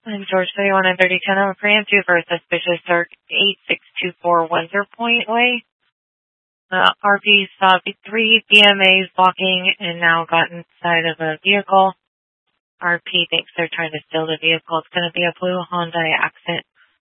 I'm George 31 and 3010. I'm preemptive for a suspicious dark 8624 Windsor Point Way. RP saw 3 BMAs walking and now got inside of a vehicle. RP thinks they're trying to steal the vehicle. It's going to be a blue Hyundai Accent